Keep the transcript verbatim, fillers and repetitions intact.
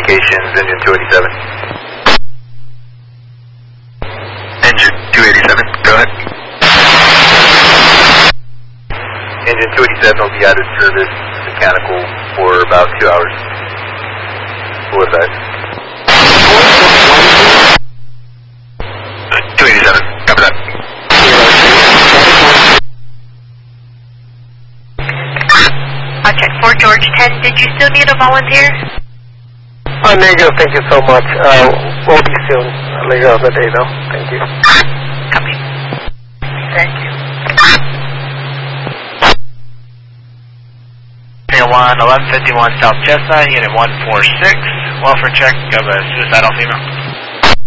communications, engine two eighty-seven. Engine two eighty-seven, go ahead. Engine two eighty-seven will be out of service mechanical for about two hours. What is that? two eighty-seven, copy that. I'll check for George ten. Did you still need a volunteer? Oh, negative, thank you so much. Uh, we'll be soon, later on the day though. Thank you. Copy. Thank you. one, eleven fifty-one South Chestnut, Unit one four six. Welfare check of a suicidal female.